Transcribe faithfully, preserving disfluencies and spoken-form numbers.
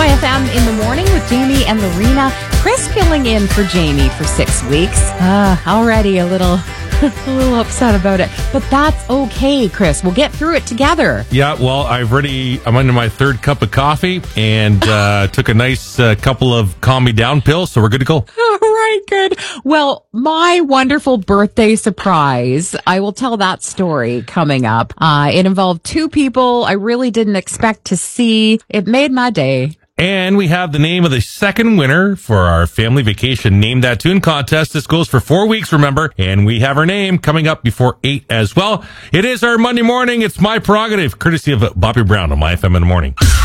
My F M in the morning with Jamie and Lorena. Chris filling in for Jamie for six weeks. Uh, already a little... a little upset about it, but that's okay, Chris. We'll get through it together. Yeah, well, I've already, I'm under my third cup of coffee and uh, took a nice uh, couple of calm me down pills, so we're good to go. All right, good. Well, my wonderful birthday surprise, I will tell that story coming up. Uh, it involved two people I really didn't expect to see. It made my day. And we have the name of the second winner for our family vacation Name That Tune contest. This goes for four weeks, remember, and we have her name coming up before eight as well. It is our Monday morning. It's my prerogative, courtesy of Bobby Brown on My F M in the morning.